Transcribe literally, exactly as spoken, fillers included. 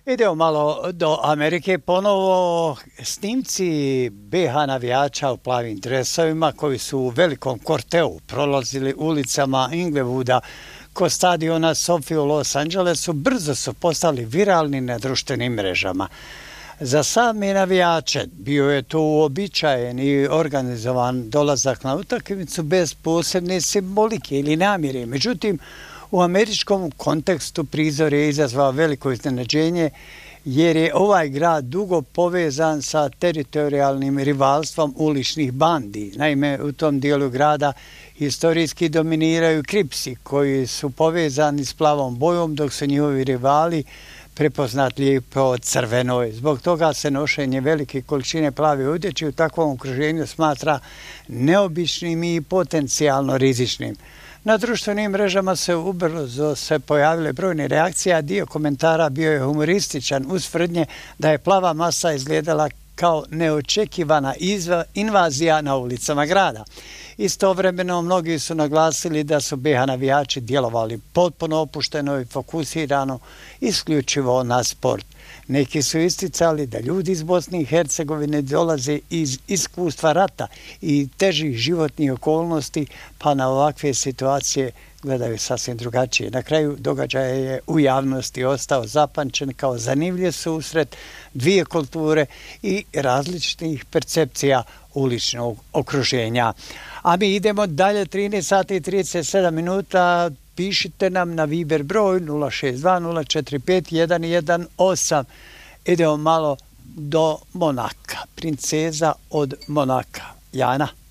Idemo malo do Amerike, ponovo snimci be ha navijača u plavim dresovima koji su u velikom korteu prolazili ulicama Inglewooda kod stadiona Sofije u Los Angelesu brzo su postali viralni na društvenim mrežama. Za same navijače bio je to uobičajen i organizovan dolazak na utakmicu bez posebne simbolike ili namjere. Međutim, u američkom kontekstu prizor je izazvao veliko iznenađenje jer je ovaj grad dugo povezan sa teritorijalnim rivalstvom uličnih bandi. Naime, u tom dijelu grada historijski dominiraju Cripsi koji su povezani s plavom bojom dok su njihovi rivali prepoznatljivi po crvenoj. Zbog toga se nošenje velike količine plave odjeće u takvom okruženju smatra neobičnim i potencijalno rizičnim. Na društvenim mrežama se ubrzo se pojavile brojne reakcije, a dio komentara bio je humorističan uz tvrdnje da je plava masa izgledala kao neočekivana invazija na ulicama grada. Istovremeno mnogi su naglasili da su be ha navijači djelovali potpuno opušteno i fokusirano isključivo na sport. Neki su isticali da ljudi iz Bosne i Hercegovine dolaze iz iskustva rata i težih životnih okolnosti, pa na ovakve situacije gledaju sasvim drugačije. Na kraju događaja je u javnosti ostao zapamćen kao zanimljiv susret dvije kulture i različitih percepcija uličnog okruženja. A mi idemo dalje, trinaest sati i trideset sedam minuta. Pišite nam na Viber broj nula šest dva nula četiri pet jedan jedan osam. Idemo malo do Monaka. Princeza od Monaka. Jana.